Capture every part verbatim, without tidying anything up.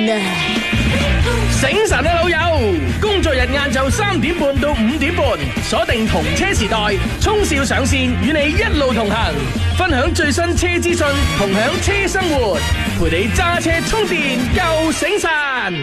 醒神啊老友，工作日晏晝三點半到五點半，鎖定同車時代，聰少上線與你一路同行，分享最新車資訊，同享車生活，陪你揸車充電夠醒神。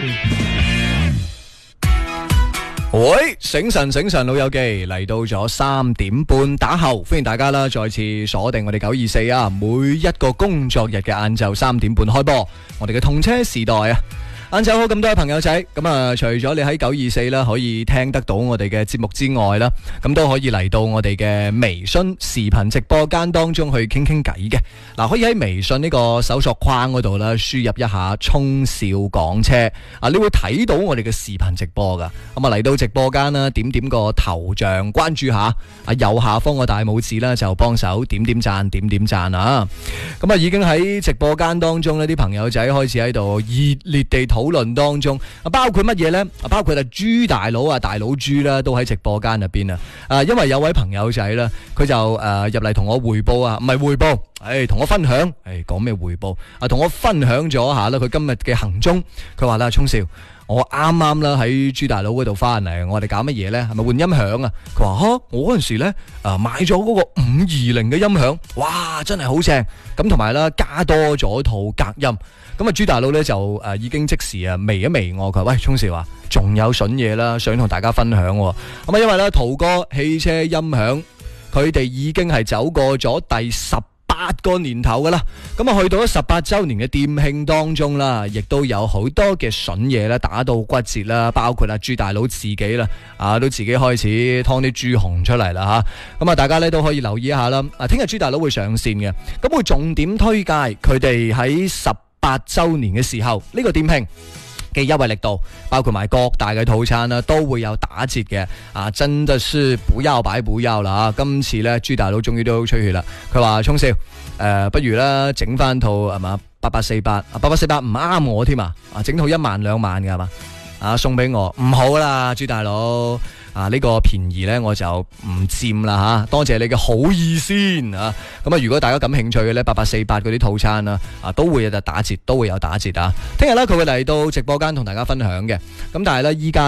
喂，醒神醒神老友記嚟到咗三點半打後，歡迎大家啦，再次鎖定我哋九二四啊，每一個工作日嘅晏晝三點半開播，我哋嘅同車時代啊。晏晝好，咁多位朋友仔，咁啊，除咗你喺九二四啦，可以聽得到我哋嘅節目之外啦，咁都可以嚟到我哋嘅微信視頻直播間當中去傾傾偈嘅。嗱，可以喺微信呢個搜索框嗰度啦，輸入一下聰少講車啊，你會睇到我哋嘅視頻直播噶。咁啊，嚟到直播間啦，點點個頭像，關注下啊，右下方個大拇指啦，就幫手點點讚，點點讚啊。咁啊，已經喺直播間當中呢啲朋友仔開始喺度熱烈地討論當中，啊，包括乜嘢呢？啊，包括啊朱大佬啊，大佬朱啦，都喺直播間入邊啊。啊，因為有位朋友仔啦，佢就誒入嚟同我匯報啊，唔係匯報，誒同我分享，誒講咩匯報啊？同我分享咗下啦，佢今日嘅行蹤。佢話啦，聰少，我啱啱啦喺朱大佬嗰度翻嚟，我哋搞乜嘢呢？係咪換音響啊？佢話吓，我嗰陣時咧啊買咗嗰個五二零嘅音響，哇，真係好正！咁同埋啦，加多咗套隔音。咁啊，朱大佬咧就誒、呃、已經即時啊微一微我，佢話喂，聰少啊，仲有筍嘢啦，想同大家分享。咁啊，因為咧途哥汽車音響，佢哋已經係走過咗第十八個年頭噶啦。咁啊，去到咗十八周年嘅店慶當中啦，亦都有好多嘅筍嘢啦，打到骨折啦，包括啊朱大佬自己啦，啊都自己開始劏啲豬紅出嚟啦吓。咁啊，大家咧都可以留意一下啦。啊，聽日朱大佬會上線嘅，咁會重點推介佢哋喺十八周年嘅時候呢個店慶嘅優惠力度，包括埋各大嘅套餐啦，都會有打折嘅。啊，真的是不要白不要啦！今次咧，朱大佬終於都吹血啦。佢話聰少，誒、呃，不如啦，整翻套係嘛八八四八，啊八八四八唔啱我添啊，啊整套一萬兩萬嘅係嘛，啊送俾我，唔好啦，朱大佬。啊！呢、這個便宜呢，我就唔佔啦吓，多謝你嘅好意先啊！咁啊，如果大家感興趣嘅呢，八八四八嗰啲套餐啦，啊都會有打折，都會有打折啊！聽日呢，佢會嚟到直播間同大家分享嘅，咁但係呢，依家。